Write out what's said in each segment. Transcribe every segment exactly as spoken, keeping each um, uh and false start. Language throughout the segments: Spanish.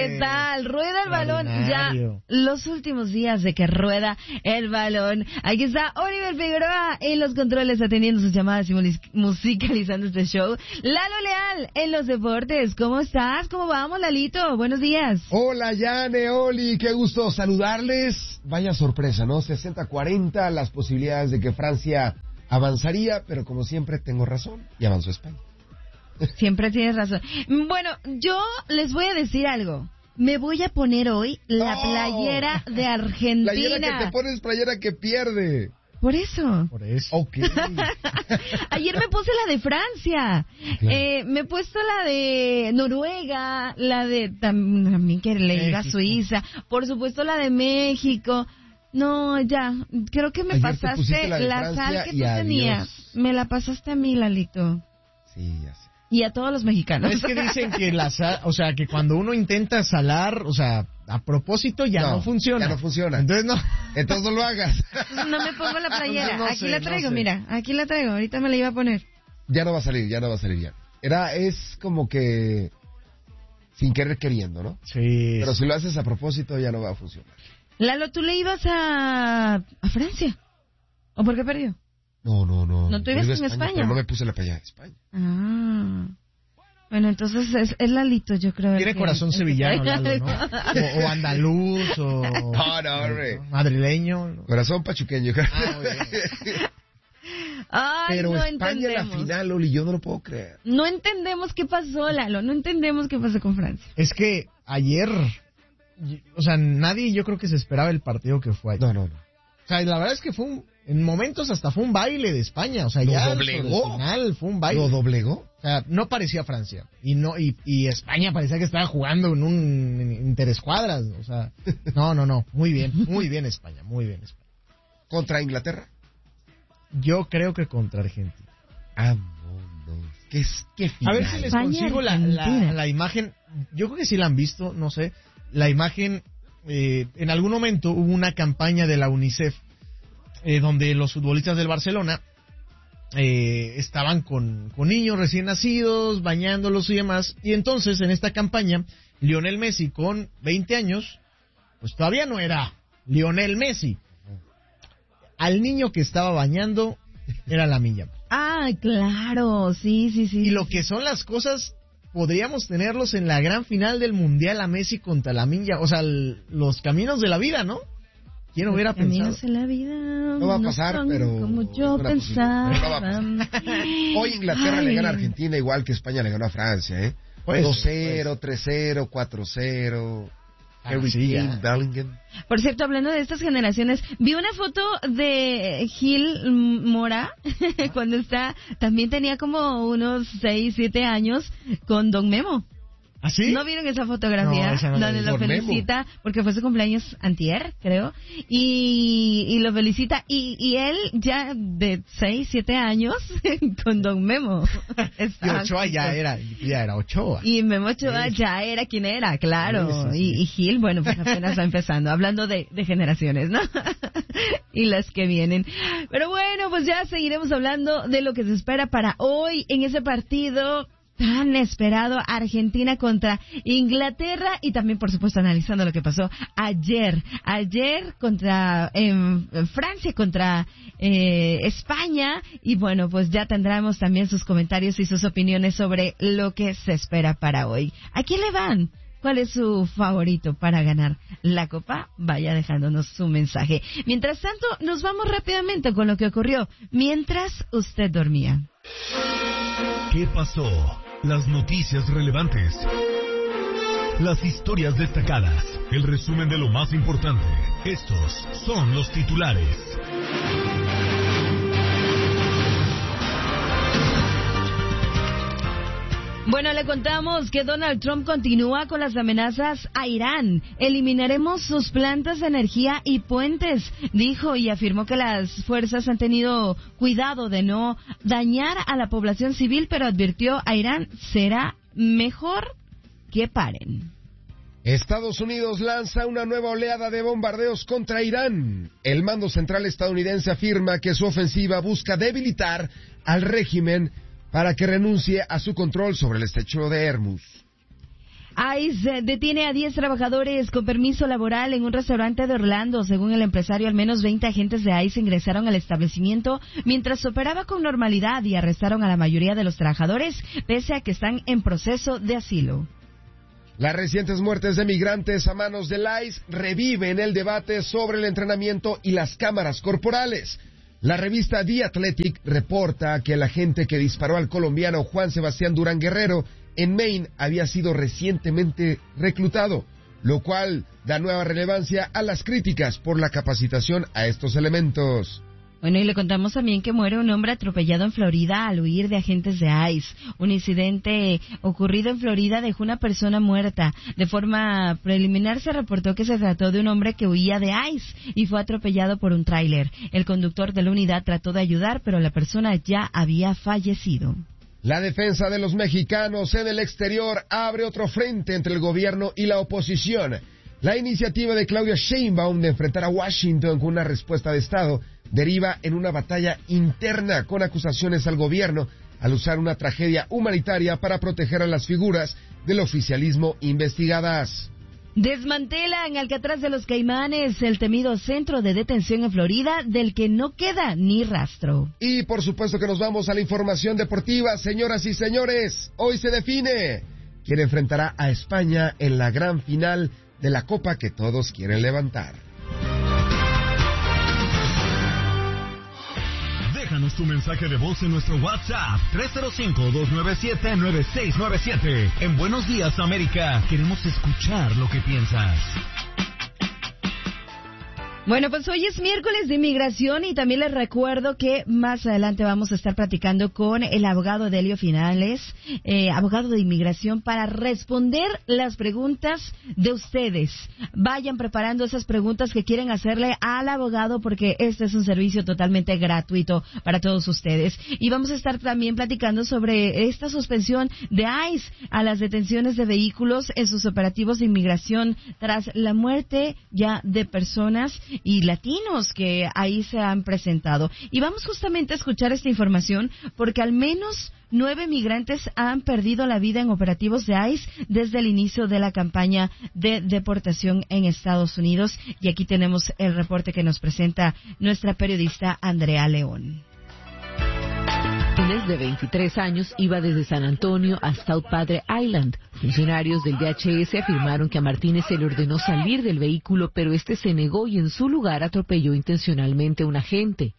¿Qué tal? Rueda el balón ya los últimos días de que rueda el balón. Aquí está Oliver Figueroa en los controles atendiendo sus llamadas y musicalizando este show. Lalo Leal en los deportes. ¿Cómo estás? ¿Cómo vamos, Lalito? Buenos días. Hola, Yane, Oli, qué gusto saludarles. Vaya sorpresa, ¿no? sesenta cuarenta las posibilidades de que Francia avanzaría, pero como siempre tengo razón y avanzó España. Siempre tienes razón. Bueno, yo les voy a decir algo. Me voy a poner hoy la oh, playera de Argentina. Playera que te pones, playera que pierde. Por eso. Por eso. Ok. Ayer me puse la de Francia. Claro. Eh, me he puesto la de Noruega, la de también que le diga Suiza. Por supuesto la de México. No, ya. Creo que me Ayer pasaste la, la sal que tú adiós. tenías. Me la pasaste a mí, Lalito. Sí, ya sé. Y a todos los mexicanos. Es que dicen que la sal, o sea, que cuando uno intenta salar, o sea, a propósito ya no, no funciona. Ya no funciona. Entonces no. Entonces no lo hagas. No me pongo la playera. No aquí sé, la traigo, no mira. Aquí la traigo. Ahorita me la iba a poner. Ya no va a salir, ya no va a salir ya. Era, es como que sin querer queriendo, ¿no? Sí. Pero si lo haces a propósito ya no va a funcionar. Lalo, ¿tú le ibas a, a Francia? ¿O por qué perdió? No, no, no. ¿No tú ibas en España? España? Pero no me puse la playera de España. Ah. Bueno, entonces es, es Lalito, yo creo. Tiene que, corazón sevillano, Lalo, ¿no? O, o andaluz, o... No, no, hombre. Madrileño. ¿No? Corazón pachuqueño. Ah, muy bien. Ay, pero no España entendemos. la final, Oli, yo no lo puedo creer. No entendemos qué pasó, Lalo. No entendemos qué pasó con Francia. Es que ayer... O sea, nadie yo creo que se esperaba el partido que fue ayer. No, no, no. O sea, la verdad es que fue un... En momentos hasta fue un baile de España. O sea, ¿Lo ya doblegó? al final fue un baile. ¿Lo doblegó? O sea, no parecía Francia. Y no y, y España parecía que estaba jugando en un interescuadras. O sea, no, no, no. Muy bien, muy bien España, muy bien España. ¿Contra Inglaterra? Yo creo que contra Argentina. Vámonos. ¿Qué, qué final? A ver si les España, consigo la, la, la imagen. Yo creo que sí la han visto, no sé. La imagen, eh, en algún momento hubo una campaña de la UNICEF eh, donde los futbolistas del Barcelona eh, estaban con, con niños recién nacidos, bañándolos y demás. Y entonces, en esta campaña, Lionel Messi, con veinte años, pues todavía no era Lionel Messi. Al niño que estaba bañando era Lamine Yamal. Ah, claro, sí, sí, sí. Y lo que son las cosas... Podríamos tenerlos en la gran final del Mundial a Messi contra Lamine Yamal. O sea, el, los caminos de la vida, ¿no? ¿Quién hubiera pensado? Los caminos de la vida no va a pasar, no pero... como yo pensaba. No va a pasar. Hoy Inglaterra Ay. le gana a Argentina igual que España le ganó a Francia, ¿eh? Pues, dos cero, pues. tres cero, cuatro cero... Harry sí, Kane, Bellingham. Por cierto, hablando de estas generaciones, vi una foto de Gil Mora cuando está, también tenía como unos seis, siete años con Don Memo. ¿Ah, sí? ¿No vieron esa fotografía? No, no donde lo felicita, Memo. Porque fue su cumpleaños antier, creo, y, y lo felicita, y, y él ya de seis, siete años con Don Memo. Y Ochoa ya era, ya era Ochoa. Y Memo Ochoa sí. ya era quien era, claro. Sí, sí, sí. Y, y Gil, bueno, pues apenas va empezando, hablando de, de generaciones, ¿no? Y las que vienen. Pero bueno, pues ya seguiremos hablando de lo que se espera para hoy en ese partido tan esperado, Argentina contra Inglaterra, y también, por supuesto, analizando lo que pasó ayer. Ayer contra eh, Francia, contra eh, España, y bueno, pues ya tendremos también sus comentarios y sus opiniones sobre lo que se espera para hoy. ¿A quién le van? ¿Cuál es su favorito para ganar la Copa? Vaya dejándonos su mensaje. Mientras tanto, nos vamos rápidamente con lo que ocurrió mientras usted dormía. ¿Qué pasó? Las noticias relevantes, las historias destacadas, el resumen de lo más importante. Estos son los titulares. Bueno, le contamos que Donald Trump continúa con las amenazas a Irán. Eliminaremos sus plantas de energía y puentes, dijo, y afirmó que las fuerzas han tenido cuidado de no dañar a la población civil, pero advirtió a Irán, será mejor que paren. Estados Unidos lanza una nueva oleada de bombardeos contra Irán. El mando central estadounidense afirma que su ofensiva busca debilitar al régimen para que renuncie a su control sobre el estrecho de Hormuz. ICE detiene a diez trabajadores con permiso laboral en un restaurante de Orlando. Según el empresario, al menos veinte agentes de ICE ingresaron al establecimiento mientras operaba con normalidad y arrestaron a la mayoría de los trabajadores, pese a que están en proceso de asilo. Las recientes muertes de migrantes a manos del ICE reviven el debate sobre el entrenamiento y las cámaras corporales. La revista The Athletic reporta que el agente que disparó al colombiano Juan Sebastián Durán Guerrero en Maine había sido recientemente reclutado, lo cual da nueva relevancia a las críticas por la capacitación a estos elementos. Bueno, y le contamos también que muere un hombre atropellado en Florida al huir de agentes de ICE. Un incidente ocurrido en Florida dejó una persona muerta. De forma preliminar se reportó que se trató de un hombre que huía de ICE y fue atropellado por un tráiler. El conductor de la unidad trató de ayudar, pero la persona ya había fallecido. La defensa de los mexicanos en el exterior abre otro frente entre el gobierno y la oposición. La iniciativa de Claudia Sheinbaum de enfrentar a Washington con una respuesta de Estado deriva en una batalla interna con acusaciones al gobierno al usar una tragedia humanitaria para proteger a las figuras del oficialismo investigadas. Desmantelan Alcatraz de los Caimanes, el temido centro de detención en Florida del que no queda ni rastro. Y por supuesto que nos vamos a la información deportiva, señoras y señores. Hoy se define quién enfrentará a España en la gran final de la copa que todos quieren levantar. Déjanos tu mensaje de voz en nuestro WhatsApp tres cero cinco, dos nueve siete, nueve seis nueve siete. En Buenos Días, América, queremos escuchar lo que piensas. Bueno, pues hoy es miércoles de inmigración y también les recuerdo que más adelante vamos a estar platicando con el abogado Delio Finales, eh, abogado de inmigración, para responder las preguntas de ustedes. Vayan preparando esas preguntas que quieren hacerle al abogado porque este es un servicio totalmente gratuito para todos ustedes. Y vamos a estar también platicando sobre esta suspensión de ICE a las detenciones de vehículos en sus operativos de inmigración tras la muerte ya de personas y latinos que ahí se han presentado. Y vamos justamente a escuchar esta información porque al menos nueve migrantes han perdido la vida en operativos de ICE desde el inicio de la campaña de deportación en Estados Unidos. Y aquí tenemos el reporte que nos presenta nuestra periodista Andrea León. De veintitrés años iba desde San Antonio a South Padre Island. Funcionarios del D H S afirmaron que a Martínez se le ordenó salir del vehículo, pero este se negó y en su lugar atropelló intencionalmente a un agente.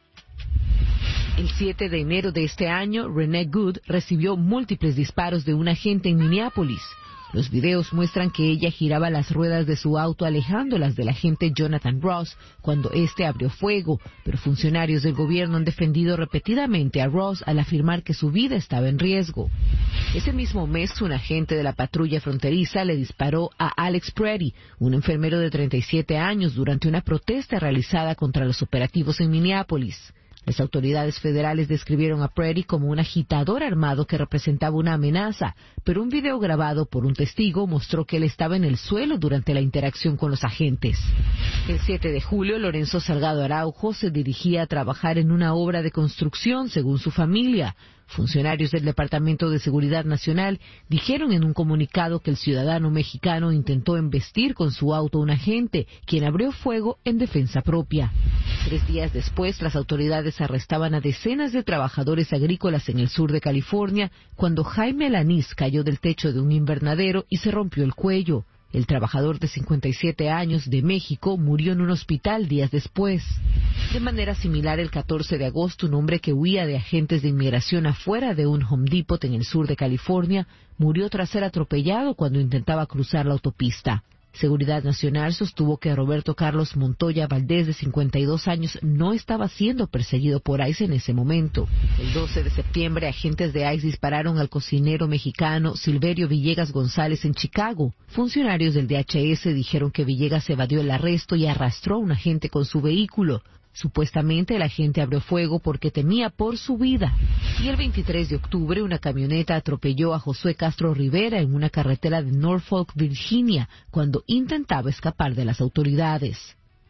El siete de enero de este año, Renee Good recibió múltiples disparos de un agente en Minneapolis. Los videos muestran que ella giraba las ruedas de su auto alejándolas del agente Jonathan Ross cuando éste abrió fuego, pero funcionarios del gobierno han defendido repetidamente a Ross al afirmar que su vida estaba en riesgo. Ese mismo mes, un agente de la patrulla fronteriza le disparó a Alex Preddy, un enfermero de treinta y siete años, durante una protesta realizada contra los operativos en Minneapolis. Las autoridades federales describieron a Preddy como un agitador armado que representaba una amenaza, pero un video grabado por un testigo mostró que él estaba en el suelo durante la interacción con los agentes. El siete de julio, Lorenzo Salgado Araujo se dirigía a trabajar en una obra de construcción, según su familia. Funcionarios del Departamento de Seguridad Nacional dijeron en un comunicado que el ciudadano mexicano intentó embestir con su auto a un agente, quien abrió fuego en defensa propia. Tres días después, las autoridades arrestaban a decenas de trabajadores agrícolas en el sur de California cuando Jaime Lanís cayó del techo de un invernadero y se rompió el cuello. El trabajador de cincuenta y siete años de México murió en un hospital días después. De manera similar, el catorce de agosto, un hombre que huía de agentes de inmigración afuera de un Home Depot en el sur de California murió tras ser atropellado cuando intentaba cruzar la autopista. Seguridad Nacional sostuvo que Roberto Carlos Montoya Valdés, de cincuenta y dos años, no estaba siendo perseguido por ICE en ese momento. El doce de septiembre, agentes de ICE dispararon al cocinero mexicano Silverio Villegas González en Chicago. Funcionarios del D H S dijeron que Villegas evadió el arresto y arrastró a un agente con su vehículo. Supuestamente el agente abrió fuego porque temía por su vida. Y el veintitrés de octubre una camioneta atropelló a Josué Castro Rivera en una carretera de Norfolk, Virginia, cuando intentaba escapar de las autoridades.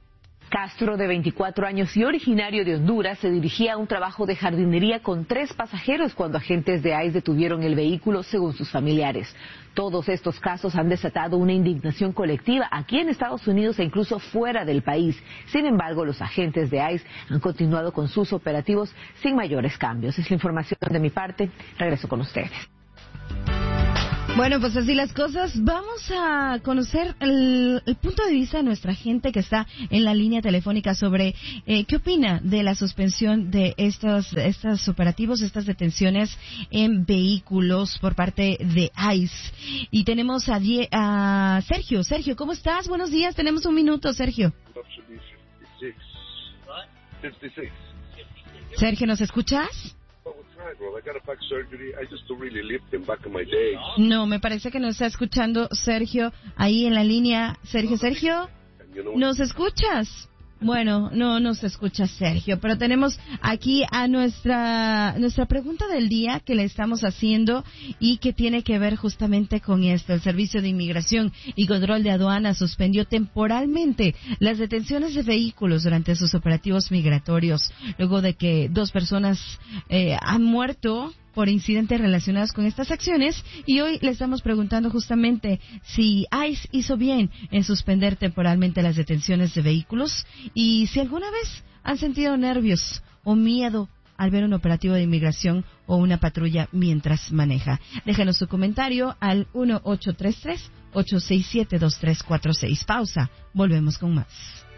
Castro, de veinticuatro años y originario de Honduras, se dirigía a un trabajo de jardinería con tres pasajeros cuando agentes de ICE detuvieron el vehículo, según sus familiares. Todos estos casos han desatado una indignación colectiva aquí en Estados Unidos e incluso fuera del país. Sin embargo, los agentes de ICE han continuado con sus operativos sin mayores cambios. Es la información de mi parte. Regreso con ustedes. Bueno, pues así las cosas. Vamos a conocer el, el punto de vista de nuestra gente que está en la línea telefónica sobre eh, qué opina de la suspensión de estos, estos operativos, estas detenciones en vehículos por parte de ICE. Y tenemos a, Die- a Sergio. Sergio, ¿cómo estás? Buenos días. Tenemos un minuto, Sergio. Sergio, ¿nos escuchas? No, me parece que nos está escuchando Sergio ahí en la línea. Sergio, Sergio, ¿nos escuchas? Bueno, no nos escucha Sergio, pero tenemos aquí a nuestra nuestra pregunta del día que le estamos haciendo y que tiene que ver justamente con esto. El Servicio de Inmigración y Control de Aduanas suspendió temporalmente las detenciones de vehículos durante sus operativos migratorios, luego de que dos personas eh, han muerto por incidentes relacionados con estas acciones, y hoy le estamos preguntando justamente si ICE hizo bien en suspender temporalmente las detenciones de vehículos y si alguna vez han sentido nervios o miedo al ver un operativo de inmigración o una patrulla mientras maneja. Déjenos su comentario al uno ocho tres tres, ocho seis siete, dos tres cuatro seis. Pausa, volvemos con más.